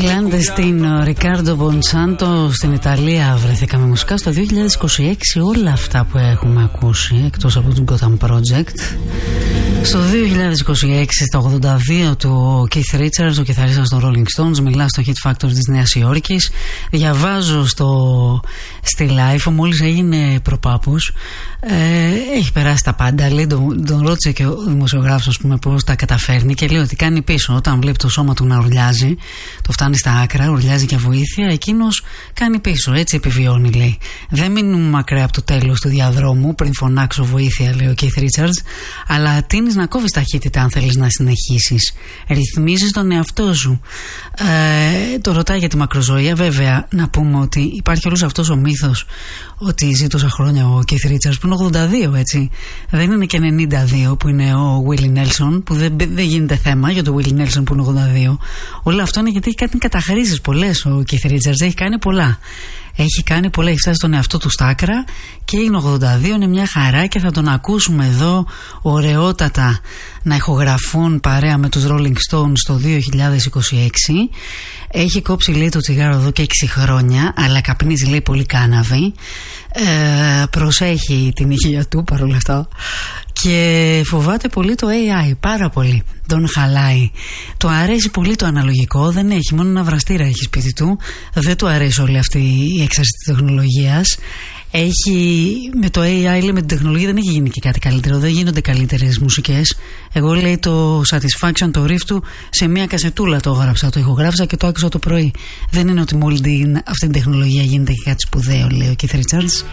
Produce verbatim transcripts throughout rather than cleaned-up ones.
Clandestino, Ρικάρντο Μποντσάντο. Στην Ιταλία βρεθήκαμε μουσικά στο δύο χιλιάδες είκοσι έξι. Όλα αυτά που έχουμε ακούσει, εκτός από τον Gotham Project. Στο δύο χιλιάδες είκοσι έξι, στα ογδόντα δύο του, ο Keith Richards, ο κιθαρίστας των Rolling Stones, μιλά στο Hit Factor της Νέας Υόρκης. Διαβάζω στο, στη Life, μόλις έγινε προπάπους. Ε, έχει περάσει τα πάντα. Λέει, τον, τον ρώτησε και ο δημοσιογράφος, ας πούμε, πώς τα καταφέρνει, και λέει ότι κάνει πίσω. Όταν βλέπει το σώμα του να ουρλιάζει, το φτάνει στα άκρα, ουρλιάζει για βοήθεια, εκείνος κάνει πίσω. Έτσι επιβιώνει, λέει. Δεν μείνουμε μακριά από το τέλος του διαδρόμου πριν φωνάξω βοήθεια, λέει ο Keith Richards, αλλά τείνεις να κόβεις ταχύτητα αν θέλεις να συνεχίσεις. Ρυθμίζεις τον εαυτό σου. Ε, το ρωτάει για τη μακροζωία. Βέβαια, να πούμε ότι υπάρχει όλος αυτός ο μύθος ότι ζει τόσα χρόνια ο Keith Richards, που είναι ογδόντα δύο, έτσι. Δεν είναι και ενενήντα δύο που είναι ο Willie Nelson, που δεν, δεν γίνεται θέμα για τον Willie Nelson που είναι ογδόντα δύο. Όλο αυτό είναι γιατί έχει κάνει καταχρήσεις πολλές ο Keith Richards. Έχει κάνει πολλά. Έχει κάνει πολλά, έχει φτάσει στον εαυτό του στα άκρα και είναι ογδόντα δύο, είναι μια χαρά, και θα τον ακούσουμε εδώ ωραιότατα να ηχογραφούν παρέα με τους Rolling Stones το δύο χιλιάδες είκοσι έξι. Έχει κόψει, λέει, το τσιγάρο εδώ και έξι χρόνια, αλλά καπνίζει, λέει, πολύ κάναβη. Ε, προσέχει την υγεία του παρόλα αυτά και φοβάται πολύ το έι άι, πάρα πολύ. Τον χαλάει. Του αρέσει πολύ το αναλογικό, δεν έχει, μόνο ένα βραστήρα έχει σπίτι του. Δεν του αρέσει όλη αυτή η έξαρση της τεχνολογίας. Έχει, με το έι άι, λέει, με την τεχνολογία δεν έχει γίνει και κάτι καλύτερο, δεν γίνονται καλύτερες μουσικές. Εγώ, λέει, το Satisfaction, το riff του, σε μια κασετούλα το έγραψα, το ηχογράφησα και το άκουσα το πρωί. Δεν είναι ότι με όλη την, αυτή την τεχνολογία γίνεται και κάτι σπουδαίο, λέει ο Keith Richards.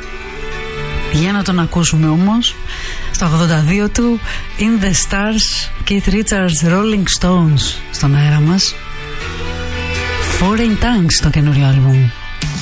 Για να τον ακούσουμε όμως, στο ογδόντα δύο του, In the Stars, Keith Richards, Rolling Stones, στον αέρα μας. Foreign Tongues, το καινούριο άλμπουμ.